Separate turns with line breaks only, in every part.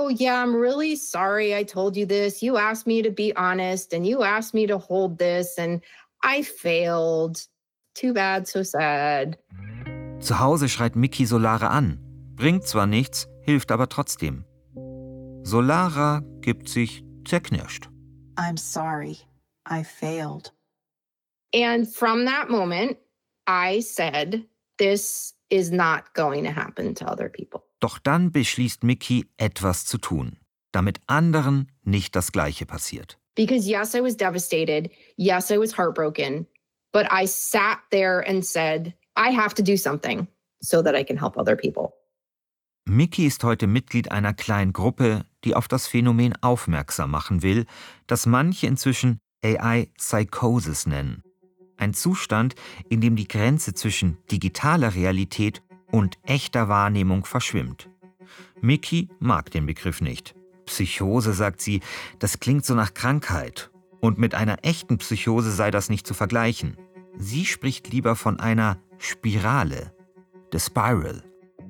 oh, yeah, I'm really sorry I told you this. You asked me to be honest and you asked me to hold this and I failed. Too bad, so sad.
Zu Hause schreit Mickey Solara an. Bringt zwar nichts, hilft aber trotzdem. Solara gibt sich zerknirscht.
I'm sorry, I failed.
And from that moment, I said, this is not going to happen to other people.
Doch dann beschließt Mickey, etwas zu tun, damit anderen nicht das Gleiche passiert.
Because yes, I was devastated. Yes, I was heartbroken. But I sat there and said, I have to do something so that I can help other people.
Mickey ist heute Mitglied einer kleinen Gruppe, die auf das Phänomen aufmerksam machen will, das manche inzwischen AI-Psychosis nennen. Ein Zustand, in dem die Grenze zwischen digitaler Realität und echter Wahrnehmung verschwimmt. Mickey mag den Begriff nicht. Psychose, sagt sie, das klingt so nach Krankheit. Und mit einer echten Psychose sei das nicht zu vergleichen. Sie spricht lieber von einer Spirale, the spiral.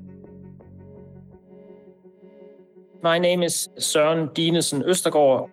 My name is Søren Dinesen Østergaard.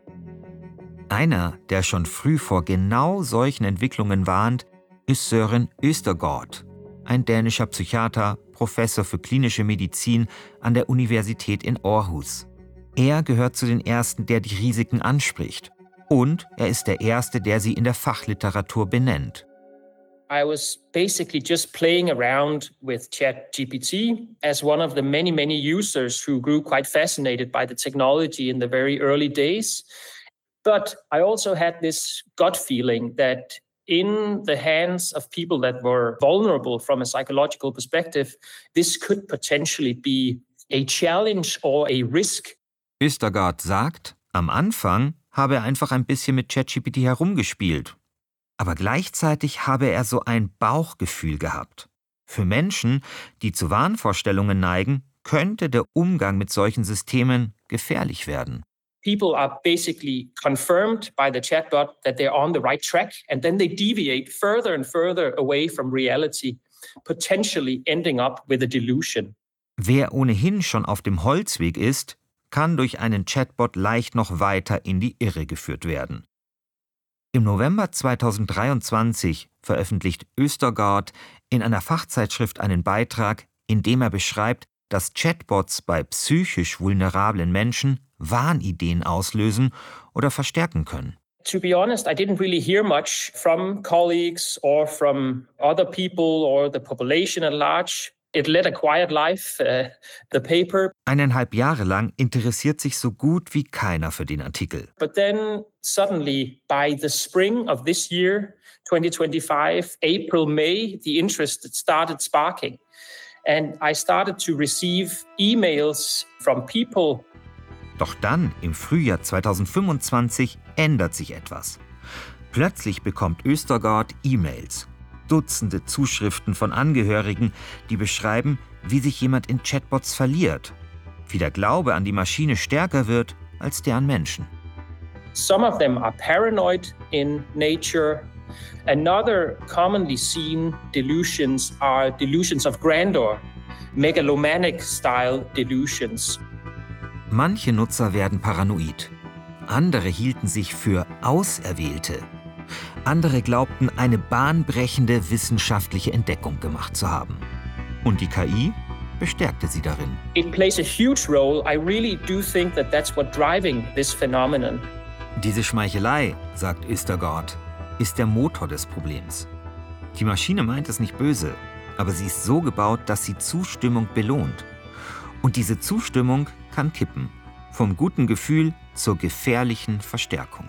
Einer, der schon früh vor genau solchen Entwicklungen warnt, ist Søren Østergaard, ein dänischer Psychiater, Professor für klinische Medizin an der Universität in Aarhus. Er gehört zu den Ersten, der die Risiken anspricht. Und er ist der Erste, der sie in der Fachliteratur benennt.
I was basically just playing around with ChatGPT as one of the many users who grew quite fascinated by the technology in the very early days. But I also had this gut feeling that in the hands of people that were vulnerable from a psychological perspective, this could potentially be a challenge or a risk.
Østergaard sagt, am Anfang habe er einfach ein bisschen mit ChatGPT herumgespielt. Aber gleichzeitig habe er so ein Bauchgefühl gehabt. Für Menschen, die zu Wahnvorstellungen neigen, könnte der Umgang mit solchen Systemen gefährlich werden.
People are basically confirmed by the chatbot that they're on the right track, and then they deviate further and further away from reality, potentially ending up with a delusion.
Wer ohnehin schon auf dem Holzweg ist, kann durch einen Chatbot leicht noch weiter in die Irre geführt werden. Im November 2023 veröffentlicht Østergaard in einer Fachzeitschrift einen Beitrag, in dem er beschreibt, dass Chatbots bei psychisch vulnerablen Menschen Wahnideen auslösen oder verstärken können.
To be honest, I didn't really hear much from colleagues or from other people or the population at large. It led a quiet life, the paper.
1,5 Jahre lang interessiert sich so gut wie keiner für den Artikel.
But then suddenly, by the spring of this year, 2025, April, May, the interest started sparking. And I started to receive emails from people.
Doch dann, im Frühjahr 2025, ändert sich etwas. Plötzlich bekommt Østergaard E-Mails. Dutzende Zuschriften von Angehörigen, die beschreiben, wie sich jemand in Chatbots verliert, wie der Glaube an die Maschine stärker wird als der an Menschen.
Some of them are paranoid in nature. Another commonly seen delusions are delusions of grandeur, megalomanic style delusions.
Manche Nutzer werden paranoid. Andere hielten sich für Auserwählte. Andere glaubten, eine bahnbrechende wissenschaftliche Entdeckung gemacht zu haben. Und die KI bestärkte sie darin.
It plays a huge role. I really do think that that's what driving this phenomenon.
Diese Schmeichelei, sagt Østergaard, ist der Motor des Problems. Die Maschine meint es nicht böse, aber sie ist so gebaut, dass sie Zustimmung belohnt. Und diese Zustimmung kann kippen. Vom guten Gefühl zur gefährlichen Verstärkung.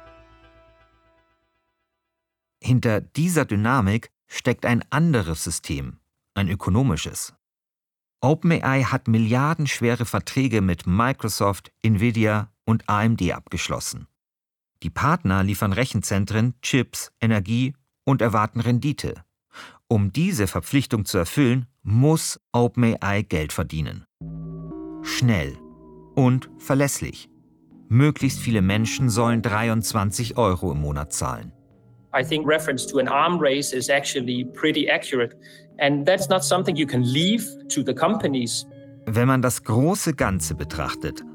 Hinter dieser Dynamik steckt ein anderes System, ein ökonomisches. OpenAI hat milliardenschwere Verträge mit Microsoft, Nvidia und AMD abgeschlossen. Die Partner liefern Rechenzentren, Chips, Energie und erwarten Rendite. Um diese Verpflichtung zu erfüllen, muss OpenAI Geld verdienen. Schnell und verlässlich. Möglichst viele Menschen sollen 23 € im Monat zahlen.
I think reference to an arm race is actually pretty accurate. And that's not something you can leave to the companies.
Wenn man das große Ganze betrachtet,